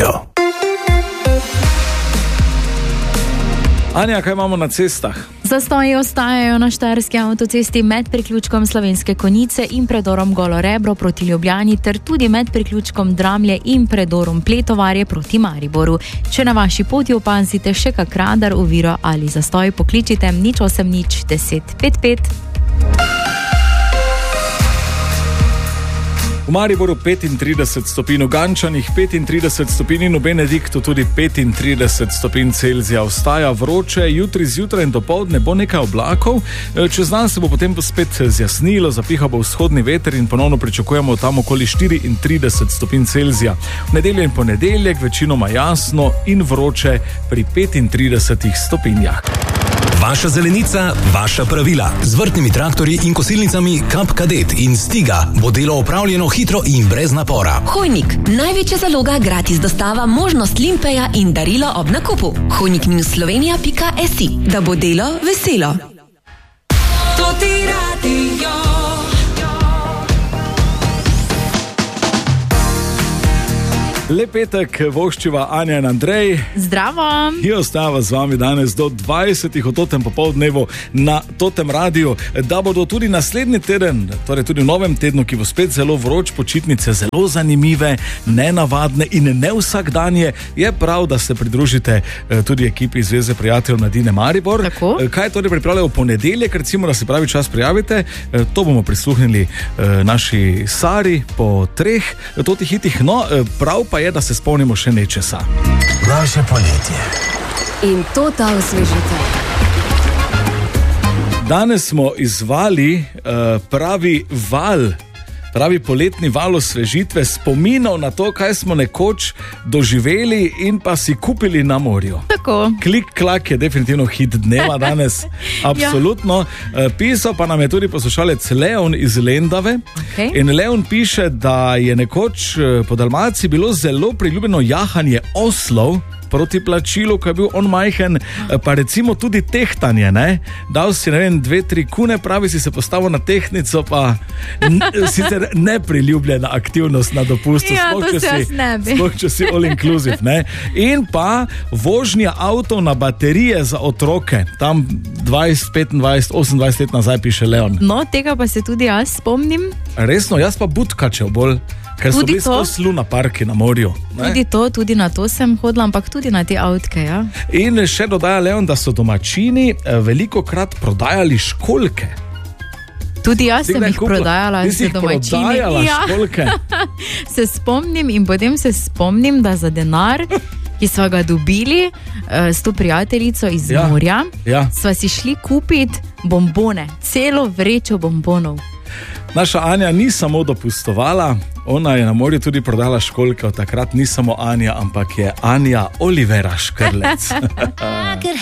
Radio. Anja, kaj imamo na cestah? Zastoji ostajajo na štajerski avtocesti med priključkom Slovenske Konjice in predorom Golo Rebro proti Ljubljani ter tudi med priključkom Dramlje in predorom Pletovarje proti Mariboru. Če na vaši poti opazite še kak radar, oviro ali zastoj, pokličite 080 10 55. V Mariboru 35 stopinj, v Gančanih 35 stopinj in v Benediktu tudi 35 stopinj Celzija. Ostaja vroče, jutri zjutraj in dopoldne bo nekaj oblakov, čez dan se bo potem spet zjasnilo, zapihal bo vzhodni veter in ponovno pričakujemo tam okoli 34 stopinj Celzija. V nedeljo in ponedeljek večinoma jasno in vroče pri 35 stopinjah. Vaša zelenica, vaša pravila. Z vrtnimi traktorji in kosilnicami Kap Kadet in Stiga bo delo opravljeno hitro in brez napora. Hojnik, največja zaloga, gratis dostava, možnost limpeja in darilo ob nakupu. Hojnik-slovenija.si, da bo delo veselo. To ti radio. Lep petek voščiva Anja in Andrej. Zdravo! Ki ostava z vami danes do 20. o totem popoldnevu na totem radiju, da bodo tudi naslednji teden, torej tudi v novem tednu, ki bo spet zelo vroč, počitnice zelo zanimive, nenavadne in ne vsakdanje, je prav, da se pridružite tudi ekipi Zveze prijateljev Mladine Maribor. Tako. Kaj torej pripravljajo v ponedeljek, recimo, da se pravi čas prijavite, to bomo prisluhnili naši Sari po 3 totih hitih, no prav pa je, da se spomnimo še nečesa. Naše poletje. In to ta osvežitev. Danes smo izzvali pravi poletni val osvežitve, spominov na to, kaj smo nekoč doživeli in pa si kupili na morju. Tako. Klik-klak je definitivno hit dneva danes, absolutno. Pisal pa nam je tudi poslušalec Leon iz Lendave. Okay. In Leon piše, da je nekoč po Dalmaciji bilo zelo priljubljeno jahanje oslov proti plačilu, ko je bil on majhen, pa recimo tudi tehtanje, ne? Dal si, 2-3 kune, pravi, si se postavil na tehtnico, pa sicer nepriljubljena aktivnost na dopustu, sploh če si all inclusive, ne? In pa vožnja avtov na baterije za otroke, tam 20, 25, 28 let nazaj, piše Leon. No, tega pa se tudi jaz spomnim. Resno, jaz pa butkačev bolj. Ker so bili skozi luna parki na morju. Ne? Tudi na to sem hodila, ampak tudi na te avtke, ja. In še dodaja Leon, da so domačini veliko krat prodajali školjke. Tudi jaz sem jih prodajala s domačini. Školjke. Se spomnim in potem se spomnim, da za denar, ki sva ga dobili s to prijateljico iz morja, sva si šli kupiti bombone, celo vrečo bombonov. Naša Anja ni samo dopustovala, ona je na morju tudi prodala školjke, od takrat ni samo Anja, ampak je Anja Olivera Škrlec.